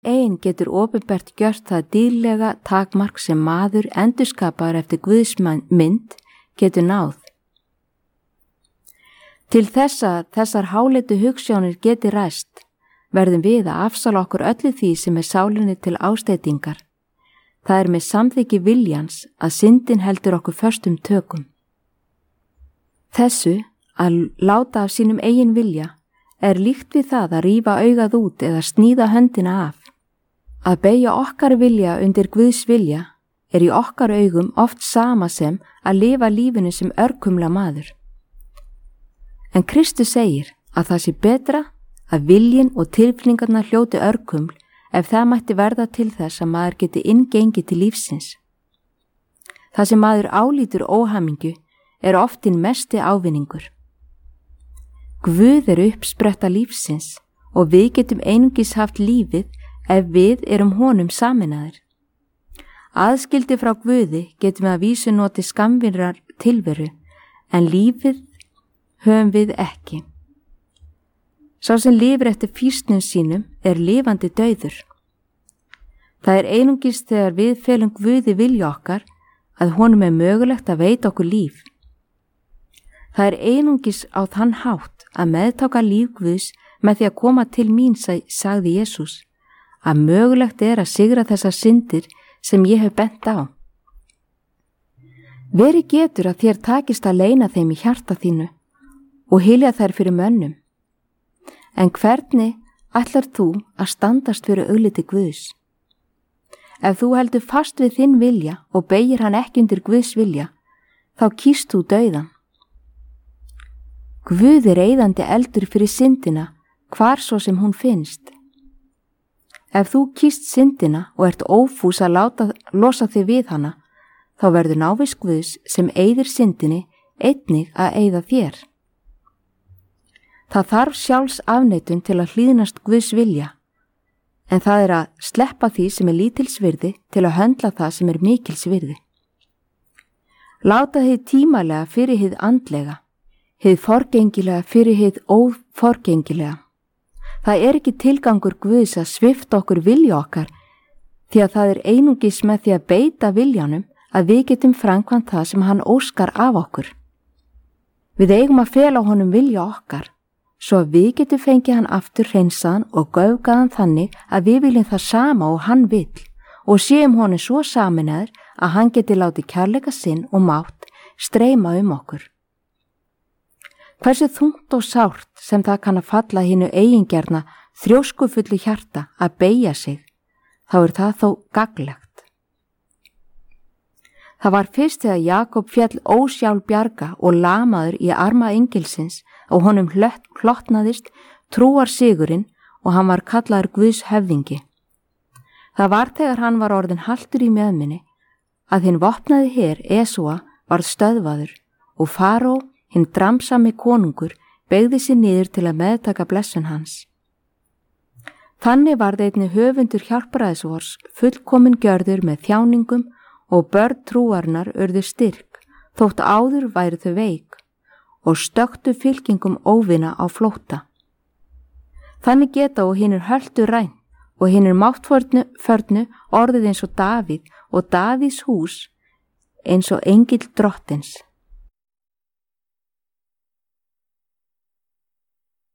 ein getur opinbert gjört það dýrlega takmark sem maður endurskapaður eftir Guðs mynd getur náð. Til þessar háleitu hugsjónir geti ræst, verðum við að afsala okkur öllu því sem sálinni til ásteytingar. Það með samþykki viljans að syndin heldur okkur föstum tökum. Þessu, að láta af sínum eigin vilja, líkt við það að rífa augað út eða sníða höndina af. Að beygja okkar vilja undir Guðs vilja í okkar augum oft sama sem að lifa lífinu sem örkumla maður. En Kristus segir að það sé betra að viljinn og tilfinningarnar hljóti örkuml ef það mætti verða til þess að maður geti inngengið til lífsins. Það sem maður álítur óhamingju oft hinn mesti ávinningur. Guð uppspretta lífsins og við getum einungis haft lífið ef við honum sameinaðir. Aðskildi frá Guði getum við að vísu noti skammvinrar tilveru, en lífið höfum við ekki. Sá sem lifir eftir fýsnum sínum lifandi dauður. Það einungis þegar við felum Guði vilja okkar að honum mögulegt að veita okkur líf. Það einungis á þann hátt að meðtaka líf Guðs með því að koma til mín, sagði Jesús, að mögulegt að sigra þessar syndir sem ég hef bent á. Veri getur að þér takist að leyna þeim í hjarta þínu og hylja þær fyrir mönnum. En hvernig ætlar þú að standast fyrir augliti Guðs? Ef þú heldur fast við þinn vilja og beygir hann ekki undir Guðs vilja, þá kýst þú dauðan. Guð eyðandi eldur fyrir syndina, hvar svo sem hún finnst. Ef þú kýst syndina og ófús að losa þig við hana, þá verður návist Guðs sem eyðir syndinni einnig að eyða þér. Það þarf sjálfs afneitun til að hlýðnast Guðs vilja, en það að sleppa því sem lítils virði til að höndla það sem mikils virði. Láta þið tímalega fyrir hið andlega, hið forgengilega fyrir hið óforgengilega. Það ekki tilgangur Guðs að svipta okkur vilja okkar, því að það einungis með því að beita viljanum að við getum framkvæmt það sem hann óskar af okkur. Við eigum að fela honum vilja okkar, svo að við getum fengið hann aftur hreinsaðan og göfgaðan þannig að við viljum það sama og hann vill og séum honum svo sameinaður að hann geti látið kærleika sinn og mátt streyma okkur. Hversu þungt og sárt sem það kann að falla hinu eigingjarna þrjóskufullu hjarta að beygja sig, þá það þó gagnlegt. Það var fyrst þegar Jakob féll ósjálfbjarga og lamaður í arma engilsins og honum hlotnaðist trúar sigurinn og hann var kallaður Guðs höfðingi. Það var þegar hann var orðinn haltur í mjöðminni að hinn vopnaði her Esúa varð stöðvaður og Faró, hinn dramsami konungur, beygði sig niður til að meðtaka blessun hans. Þannig varð einnig höfundur hjálparæðisvors fullkomin gjörður með þjáningum og börn trúarinnar urðu styrk, þótt áður væru þau veik og stöktu fylkingum óvina á flótta. Þannig geta og hinnir höltu rænt og hinnir máttförnu orðið eins og Davíð og Davíðs hús eins og engill drottins.